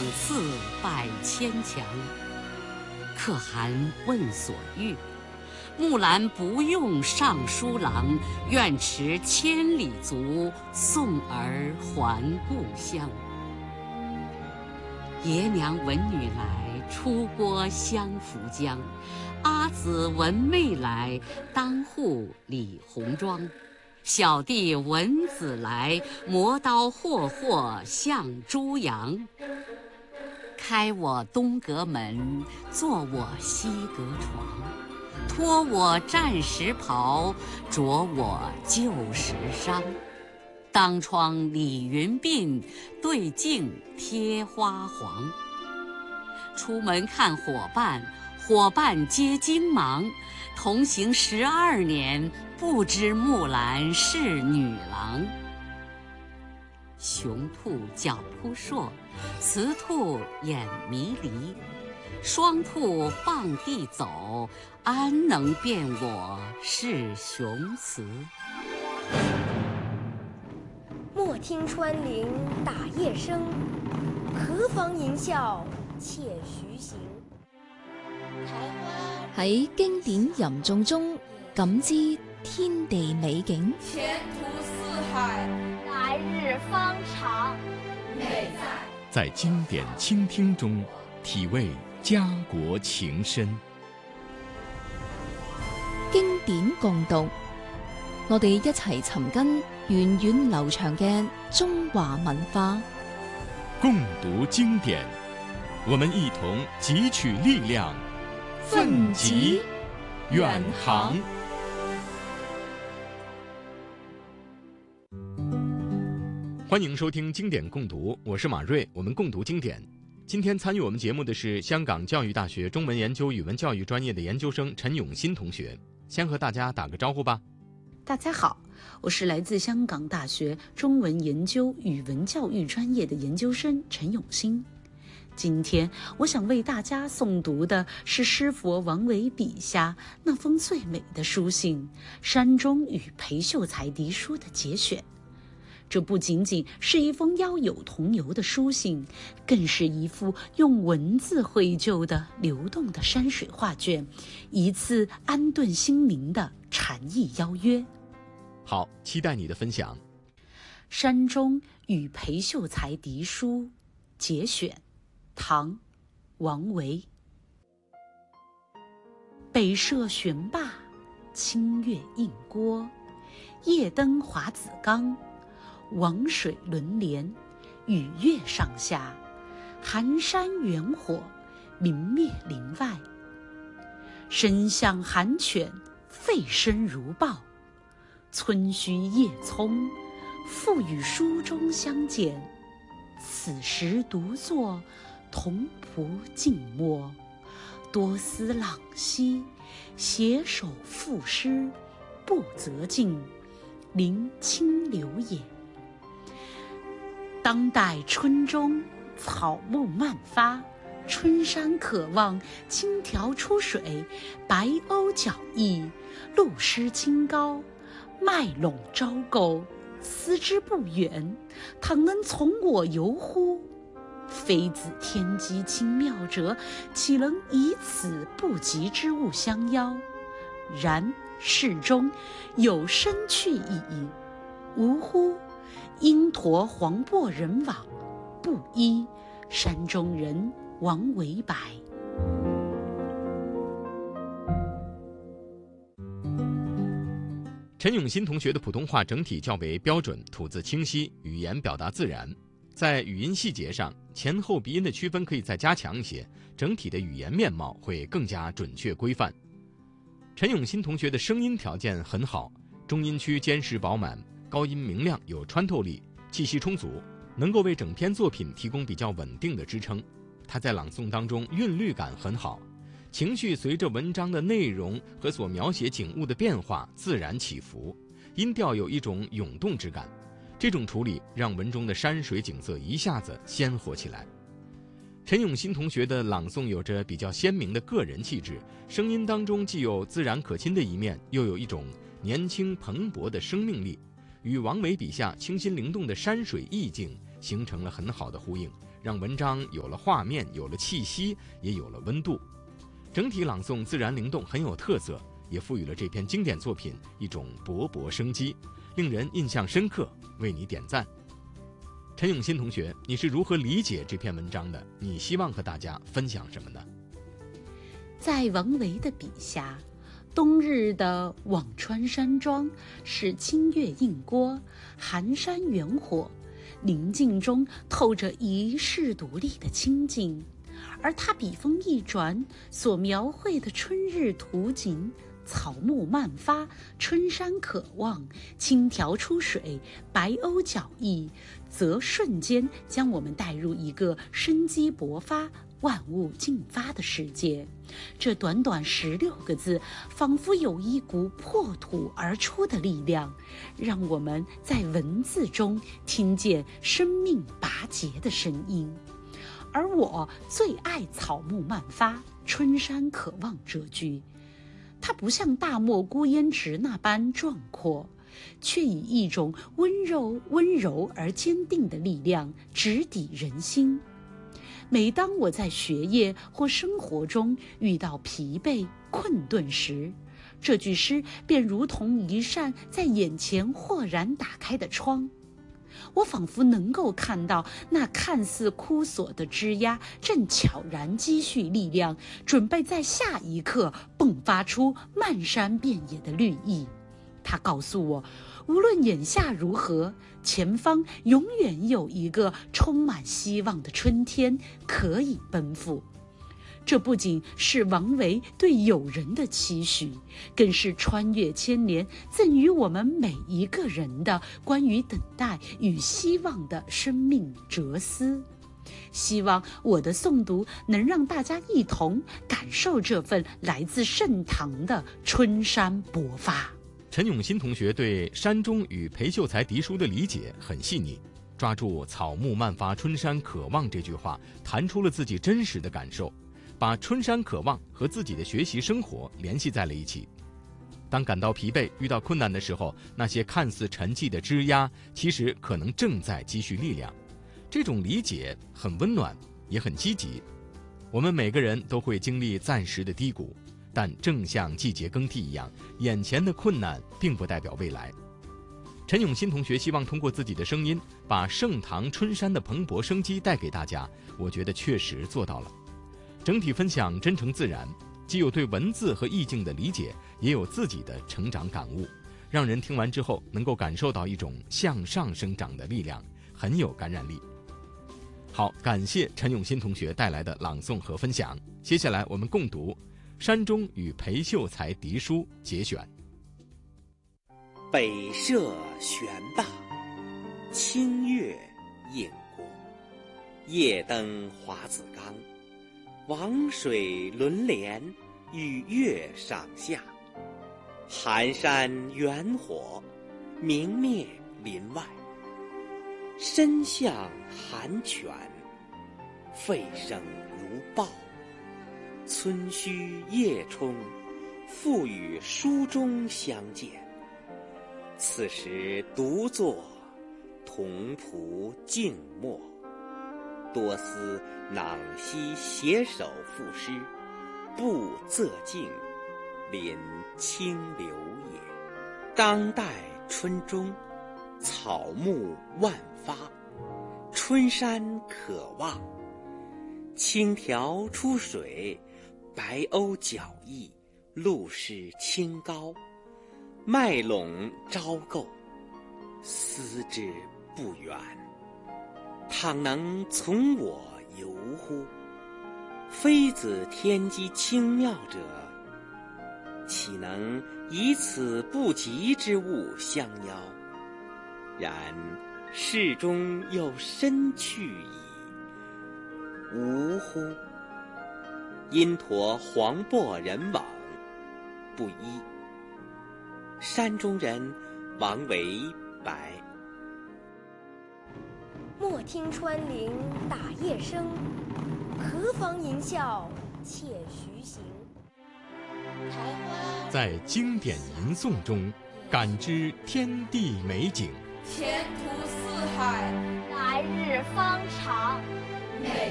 赏赐百千强。可汗问所欲，木兰不用尚书郎，愿驰千里足，送儿还故乡。爷娘闻女来，出郭相扶将。阿姊闻妹来，当户理红妆。小弟闻姊来，磨刀霍霍向猪羊。开我东阁门，坐我西阁床。脱我战时袍，着我旧时裳。当窗理云鬓，对镜贴花黄。出门看伙伴，伙伴皆惊忙。同行12年，不知木兰是女郎。雄兔脚扑朔，雌兔眼迷离。双兔傍地走，安能辨我是雄雌？ 莫听穿林打叶声，何妨吟啸且徐行。 喺經典吟誦中感知天地美景， 前途似海， 来日方长。 美在经典倾聽中體味家國情深。 經典共讀，我哋一齊尋根源遠流長嘅中華文化。 共讀經典，我們一同汲取力量，奮楫遠航。歡迎收聽經典共讀，我是馬瑞，我們共讀經典。今天參與我們節目的是香港教育大學中文研究語文教育專業的研究生陳永新同學，先和大家打個招呼吧。 大家好，我是來自香港大學中文研究語文教育專業的研究生陳永新。今天我想為大家誦讀的是詩佛王維筆下那封最美的書信《山中與裴秀才嫡書》的節選。這不僅僅是一封邀友同遊的書信，更是一幅用文字繪就的流動的山水畫卷，一次安頓心靈的禪意邀約。 好，期待你的分享。 山中與裴秀才嫡書節選，唐·王維。北涉玄壩，清越映郭，夜登华子冈。王水轮连，雨月上下，寒山远火，明灭林外。声响寒犬，吠声如豹。村墟叶葱，复与书中相见。此时独坐，同仆静默。多思朗兮，携手赋诗，不择进，临清流也。当代春中，草木漫发，春山可望，青条出水，白鸥脚逸，鹭鸶清高，麦陇朝构，思之不远，倘能从我游乎？妃子天机清妙者，岂能以此不及之物相邀？然世中有生趣意矣，无乎？因陀黄渤人往，布衣山中人王维白。 陈永新同学的普通话整体较为标准，吐字清晰，语言表达自然。在语音细节上，前后鼻音的区分可以再加强一些，整体的语言面貌会更加准确规范。陈永新同学的声音条件很好，中音区坚实饱满，高音明亮有穿透力，气息充足，能够为整篇作品提供比较稳定的支撑。他在朗诵当中韵律感很好，情绪随着文章的内容和所描写景物的变化自然起伏，音调有一种涌动之感。这种处理让文中的山水景色一下子鲜活起来。陈永新同学的朗诵有着比较鲜明的个人气质，声音当中既有自然可亲的一面，又有一种年轻蓬勃的生命力，与王维笔下清新灵动的山水意境形成了很好的呼应， 让文章有了画面，有了气息，也有了温度。整体朗诵自然灵动，很有特色，也赋予了这篇经典作品一种勃勃生机，令人印象深刻，为你点赞。陈永新同学，你是如何理解这篇文章的？你希望和大家分享什么呢？ 在王维的笔下，冬日的辋川山庄是清月映郭，寒山远火，宁静中透着遗世独立的清静。而他笔锋一转，所描绘的春日图景，草木漫发，春山可望，青条出水，白鸥脚翼，则瞬间将我们带入一个生机勃发、万物竞发的世界。这短短16个字，仿佛有一股破土而出的力量，让我们在文字中听见生命拔节的声音。而我最爱草木漫发，春山可望这句，它不像大漠孤烟直那般壮阔，却以一种温柔而坚定的力量直抵人心。每当我在学业或生活中遇到疲惫困顿时，这句诗便如同一扇在眼前豁然打开的窗，我仿佛能够看到那看似枯索的枝桠正悄然积蓄力量，准备在下一刻迸发出漫山遍野的绿意。它告诉我，无论眼下如何，前方永远有一个充满希望的春天可以奔赴。这不仅是王维对友人的期许，更是穿越千年赠予我们每一个人的关于等待与希望的生命哲思。希望我的诵读能让大家一同感受这份来自盛唐的春山勃发。 陈永新同学对山中与裴秀才嫡书的理解很细腻，抓住草木漫发，春山可望这句话，弹出了自己真实的感受，把春山可望和自己的学习生活联系在了一起。当感到疲惫、遇到困难的时候，那些看似沉寂的枝桠，其实可能正在积蓄力量。这种理解很温暖，也很积极。我们每个人都会经历暂时的低谷，但正像季节更替一样，眼前的困难并不代表未来。陈永新同学希望通过自己的声音，把盛唐春山的蓬勃生机带给大家，我觉得确实做到了。整体分享真诚自然，既有对文字和意境的理解，也有自己的成长感悟，让人听完之后能够感受到一种向上生长的力量，很有感染力。好，感谢陈永新同学带来的朗诵和分享。接下来我们共读《山中与裴秀才嫡书》节选。 北涉悬灞，清月映郭，夜登华子冈，王水轮帘，与月上下。寒山远火，明灭林外。身向寒泉，沸声如豹。村虚夜冲，复与书中相见。此时独坐，同仆静默。多思囊兮携手赋诗，不仄径，临清流也。当代春中，草木万发，春山可望。青条出水，白鸥脚翼，露湿清高。麦陇朝构，思之不远。倘能从我游乎？非子天机清妙者，岂能以此不及之物相邀？然世中有深去矣，无乎？因陀黄渤人往，不一。山中人王维白。 莫听穿林打叶声，何妨吟啸且徐行。 在经典吟诵中感知天地美景， 前途似海， 来日方长。 美。